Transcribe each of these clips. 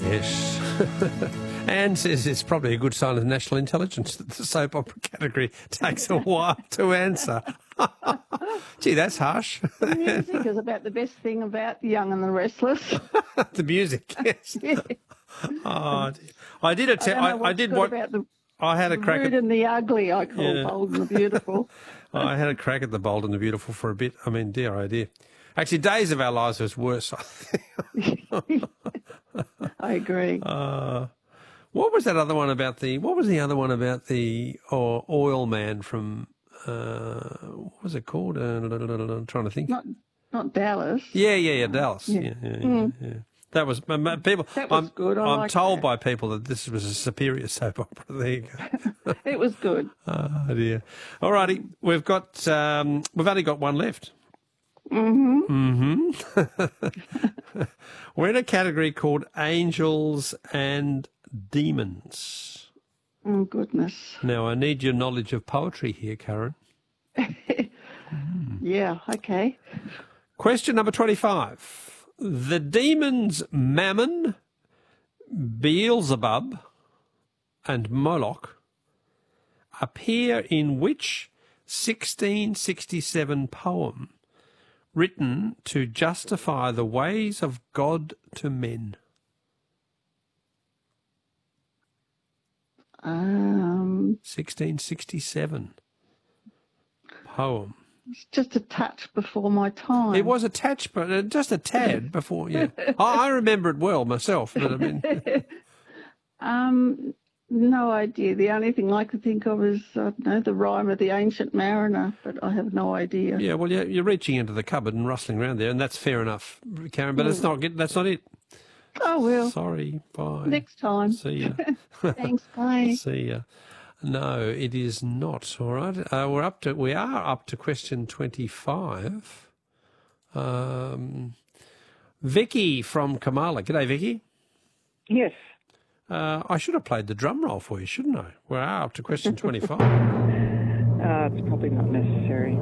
Yes. Anne says it's probably a good sign of national intelligence that the soap opera category takes a while to answer. Gee, that's harsh. The music is about the best thing about Young and the Restless. The music, yes. Yeah. Oh, dear. I did a I did what about the I had a crack rude at and the ugly, I call Yeah. Bold and the Beautiful. I had a crack at the Bold and the Beautiful for a bit. I mean, dear, oh dear. Actually, Days of Our Lives was worse. I think. I agree. What was that other one about the? What was the other one about the oil man from? What was it called? I'm trying to think. Not Dallas. Yeah, Dallas. Yeah. That was people. That was good. I I'm liked told that. by people that this was a superior soap opera. There you go. It was good. Oh dear. All righty, we've got we've only got one left. We're in a category called Angels and Demons. Oh, goodness. Now, I need your knowledge of poetry here, Karen. Yeah, okay. Question number 25. The demons Mammon, Beelzebub, and Moloch appear in which 1667 poem written to justify the ways of God to men? 1667 poem. It's just a touch before my time. It was attached, but just a tad before. Yeah, I remember it well myself. But I mean, No idea. The only thing I could think of is, I don't know, the rhyme of the Ancient Mariner, but I have no idea. yeah. Well, you're reaching into the cupboard and rustling around there, and that's fair enough, Karen. But it's not. That's not it. Oh, well. Sorry. Bye. Next time. See ya. Thanks, bye. See ya. No, it is not. All right. We are up to question 25. Vicky from Kamala. G'day, Vicky. Yes. I should have played the drum roll for you, shouldn't I? We are up to question 25. It's probably not necessary.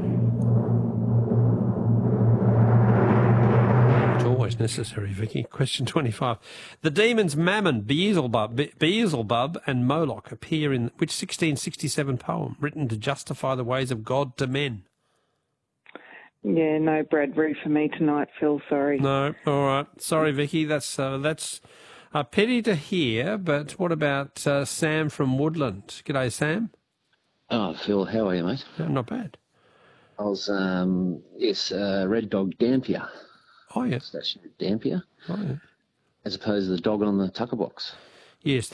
It's always necessary, Vicky. Question 25. The demons Mammon, Beelzebub and Moloch appear in which 1667 poem written to justify the ways of God to men? Yeah, no Bradbury for me tonight, Phil, sorry. No, all right. Sorry, Vicky. That's a pity to hear, but what about Sam from Woodland? G'day, Sam. Oh, Phil, how are you, mate? Yeah, not bad. I was, Red Dog Dampier. Oh, yes. Statue of Dampier. Oh, yeah. As opposed to the dog on the tucker box. Yes.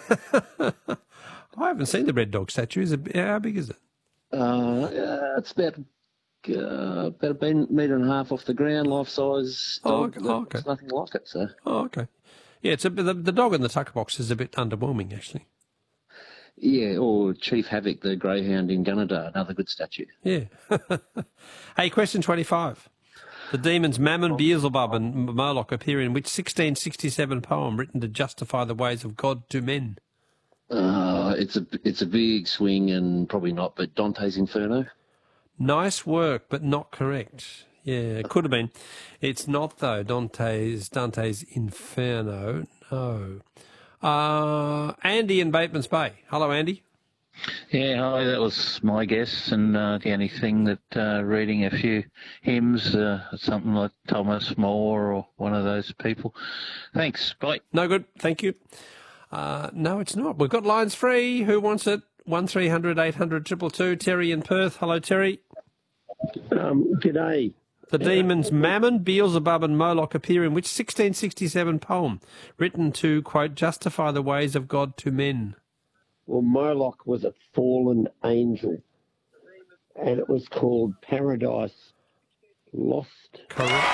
I haven't seen the red dog statue. How big is it? It's about a metre and a half off the ground, life size dog. Okay. It's nothing like it, so. Oh, okay. Yeah, the dog in the tucker box is a bit underwhelming, actually. Yeah, or Chief Havoc, the greyhound in Gunnedah, another good statue. Yeah. Hey, question 25. The demons Mammon, Beelzebub and Moloch appear in which 1667 poem written to justify the ways of God to men? It's a big swing and probably not, but Dante's Inferno. Nice work, but not correct. Yeah, it could have been. It's not, though. Dante's Inferno. No. Andy in Bateman's Bay. Hello, Andy. Yeah, hi, that was my guess, and the only thing that reading a few hymns, something like Thomas More or one of those people. Thanks, bye. No good, thank you. No, it's not. We've got lines free. Who wants it? 1300 800 222. Terry in Perth. Hello, Terry. G'day. The demons Mammon, Beelzebub and Moloch appear in which 1667 poem written to, quote, justify the ways of God to men? Well, Moloch was a fallen angel, and it was called Paradise Lost. Correct.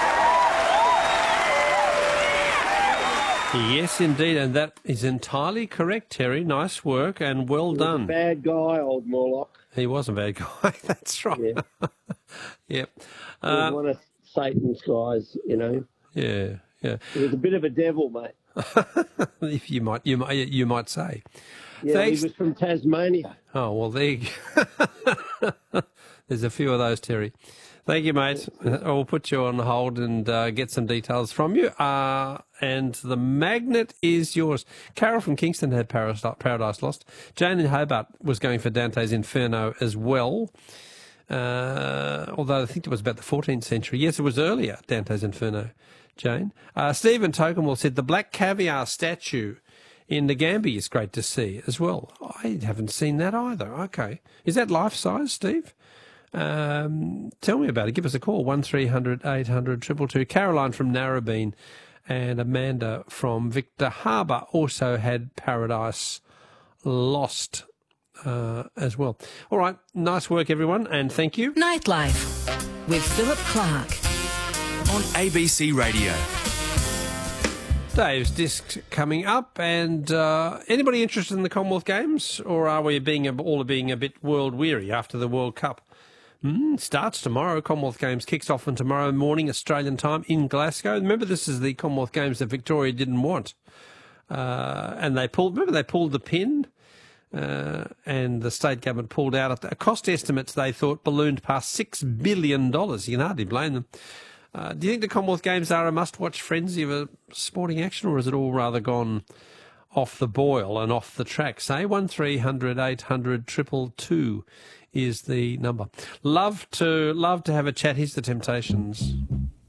Yes, indeed, and that is entirely correct, Terry. Nice work and well done. A bad guy, old Moloch. He was a bad guy. That's right. Yeah. Yep. He was one of Satan's guys, you know. Yeah. He was a bit of a devil, mate. If you might say. Yeah, Thanks. he was from Tasmania. Oh, well, there you go. There's a few of those, Terry. Thank you, mate. I'll put you on hold and get some details from you. And the magnet is yours. Carol from Kingston had Paradise Lost. Jane in Hobart was going for Dante's Inferno as well. Although I think it was about the 14th century. Yes, it was earlier, Dante's Inferno, Jane. Stephen Tokemwell said the black caviar statue in the Gambia is great to see as well. I haven't seen that either. Okay. Is that life-size, Steve? Tell me about it. Give us a call, 1300 800 222. Caroline from Narrabeen and Amanda from Victor Harbour also had Paradise Lost as well. All right. Nice work, everyone, and thank you. Nightlife with Philip Clark on ABC Radio. Dave's disc coming up, and anybody interested in the Commonwealth Games, or are we all being a bit world weary after the World Cup? Starts tomorrow. Commonwealth Games kicks off on tomorrow morning Australian time in Glasgow. Remember, this is the Commonwealth Games that Victoria didn't want, and they pulled the pin, and the state government pulled out. Cost estimates they thought ballooned past $6 billion. You can hardly blame them. Do you think the Commonwealth Games are a must-watch frenzy of a sporting action, or has it all rather gone off the boil and off the track? Say 1300 800 222 is the number. Love to have a chat. Here's the Temptations.